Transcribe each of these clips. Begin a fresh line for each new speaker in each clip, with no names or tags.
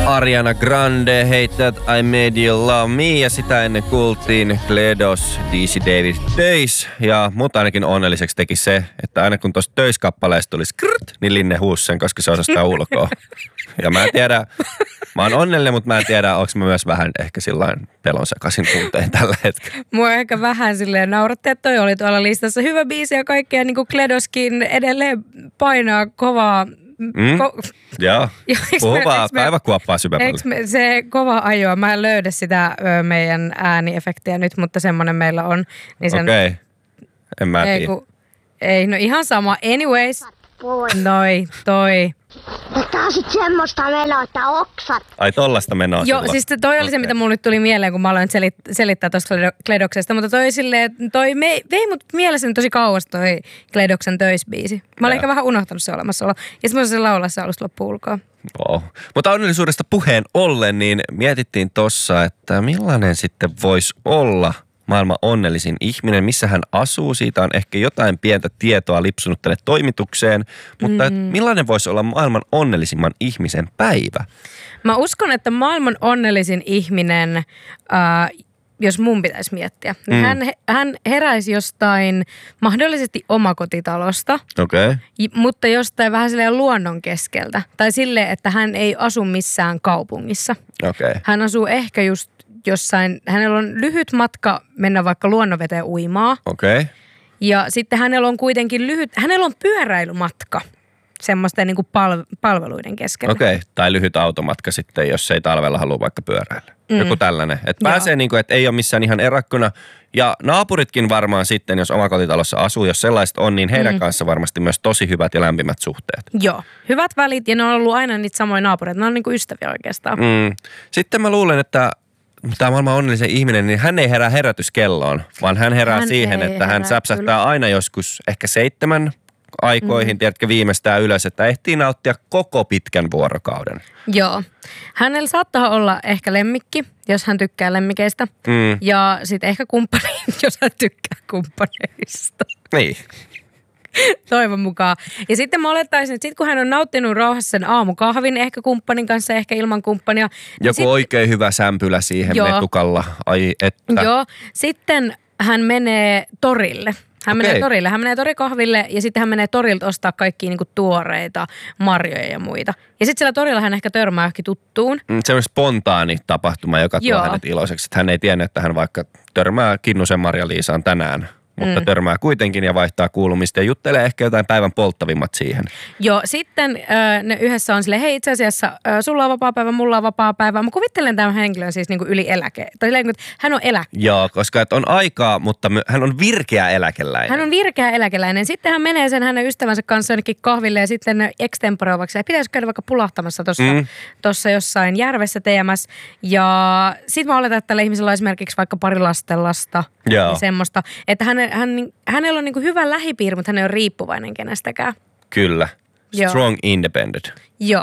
Ariana Grande, Hate That I Made You Love Me, ja sitä ennen kuultiin Kledos, DC David Töis. Ja mut ainakin onnelliseksi teki se, että aina kun tuosta Töis-kappaleesta tuli skrt, niin Linne huusi sen, koska se osasi sitä ulkoa. Ja mä en tiedä, mä oon onnellinen, mutta mä en tiedä, onko mä myös vähän ehkä sillain pelon sekaisin tunteen tällä hetkellä.
Mua ehkä vähän silleen nauratti, että toi oli tuolla listassa hyvä biisi ja kaikkea, niin kuin Kledoskin edelleen painaa kovaa.
Joo, puhu vaan päiväkuoppaa syväpälle.
Se kova ajoa, mä en löydä sitä meidän ääniefektiä nyt, mutta semmonen meillä on. Niin
Okei, en mä tiedä.
Ei, no ihan sama. Anyways, toi.
Ja tää on sit semmoista menoa, että oksat.
Ai tollaista menoa.
Joo, siis toi oli se, mitä mulle nyt tuli mieleen, kun mä aloin selittää tuosta Kledoksesta. Mutta toi silleen, vei mut mielessäni tosi kauas toi Kledoksen Töis-biisi. Mä olin ehkä vähän unohtanut se olemassaolo. Ja sit mä olisin laulaa se alusta loppuun ulkoa.
Wow. Mutta onnellisuudesta puheen ollen, niin mietittiin tossa, että millainen sitten voisi olla maailman onnellisin ihminen, missä hän asuu. Siitä on ehkä jotain pientä tietoa lipsunut tänne toimitukseen, mutta millainen voisi olla maailman onnellisimman ihmisen päivä?
Mä uskon, että maailman onnellisin ihminen, jos mun pitäisi miettiä, niin hän heräisi jostain mahdollisesti omakotitalosta, mutta jostain vähän silleen luonnon keskeltä. Tai silleen, että hän ei asu missään kaupungissa. Hän asuu ehkä just jossain, hänellä on lyhyt matka mennä vaikka luonnonveteen uimaa. Ja sitten hänellä on kuitenkin hänellä on pyöräilymatka semmoisten niin kuin palveluiden keskellä.
Tai lyhyt automatka sitten, jos ei talvella halua vaikka pyöräillä. Joku tällainen. Että pääsee niin kuin, että ei ole missään ihan erakkona. Ja naapuritkin varmaan sitten, jos omakotitalossa asuu, jos sellaista on, niin heidän kanssa varmasti myös tosi hyvät ja lämpimät suhteet.
Joo, hyvät välit ja ne on ollut aina niitä samoja naapureita. Ne on niin kuin ystäviä oikeastaan.
Sitten mä luulen, että tämä maailman onnellisen ihminen, niin hän ei herää herätyskelloon, vaan hän herää siihen, että hän säpsähtää aina joskus ehkä 7 aikoihin, tiedätkö, viimeistään ylös, että ehtii nauttia koko pitkän vuorokauden.
Joo. Hänellä saattaa olla ehkä lemmikki, jos hän tykkää lemmikeistä. Ja sitten ehkä kumppani, jos hän tykkää kumppaneista.
Niin.
Toivon mukaan. Ja sitten mä olettaisin, että sitten kun hän on nauttinut rauhassa sen aamukahvin, ehkä kumppanin kanssa, ehkä ilman kumppania.
Joku oikein hyvä sämpylä siihen metukalla. Ai että.
Joo. Sitten hän menee torille. Hän menee torikahville ja sitten hän menee torilta ostaa kaikkia niinku tuoreita marjoja ja muita. Ja sitten siellä torilla hän ehkä törmää johonkin tuttuun.
Semmoinen spontaani tapahtuma, joka tuo hänet iloiseksi. Että hän ei tiennyt, että hän vaikka törmää Kinnusen Marja-Liisaan tänään. Mutta törmää kuitenkin ja vaihtaa kuulumista ja juttelee ehkä jotain päivän polttavimmat siihen.
Joo, sitten ne yhdessä on silleen, hei itse asiassa sulla on vapaa päivä, mulla on vapaa päivä. Mä kuvittelen tämän henkilön siis niinku yli eläke. Tai silleen, että hän on
Joo, koska on aikaa, mutta hän on virkeä eläkeläinen.
Hän on virkeä eläkeläinen. Sitten hän menee sen hänen ystävänsä kanssa jonnekin kahville ja sitten extemporeovaksi. Ja pitäisi käydä vaikka pulahtamassa tuossa jossain järvessä teemässä. Ja sitten mä oletan, että tällä ihmisellä on esimerkiksi vaikka pari lastenlasta ja semmoista. Että hänellä on niinku hyvä lähipiiri, mutta hän ei ole riippuvainen kenestäkään.
Kyllä. Strong independent.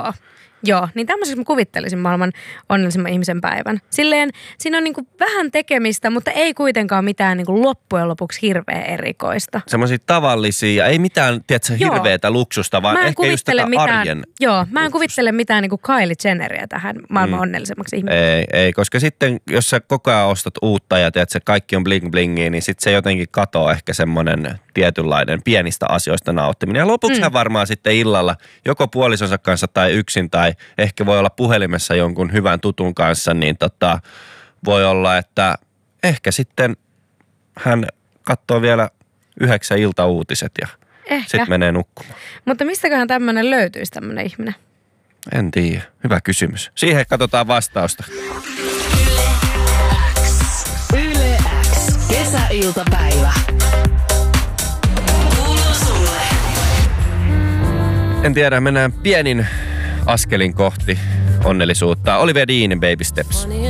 Joo, niin tämmöiseksi mä kuvittelisin maailman onnellisimman ihmisen päivän. Silleen, siinä on niinku vähän tekemistä, mutta ei kuitenkaan mitään niinku loppujen lopuksi hirveä erikoista.
Semmoisia tavallisia, ei mitään, tiedätkö, hirveätä luksusta, vaan ehkä just tätä arjen.
Mä en kuvittele mitään niinku Kylie Jenneriä tähän maailman onnellisemmaksi ihmiseksi.
Ei, koska sitten, jos sä koko ajan ostat uutta ja tiedätkö, kaikki on bling blingiä, niin sitten se jotenkin katoo ehkä semmoinen tietynlainen pienistä asioista nauttiminen. Ja lopuksi hän varmaan sitten illalla joko puolisonsa kanssa tai yksin tai ehkä voi olla puhelimessa jonkun hyvän tutun kanssa, niin voi olla, että ehkä sitten hän katsoo vielä 9 iltauutiset ja sitten menee nukkumaan.
Mutta mistäköhän tämmöinen löytyisi tämmöinen ihminen?
En tiedä. Hyvä kysymys. Siihen katsotaan vastausta.
Yle X. Kesäiltapäivä.
En tiedä, mennään pienin askelin kohti onnellisuutta. Olivia Dean, Baby Steps.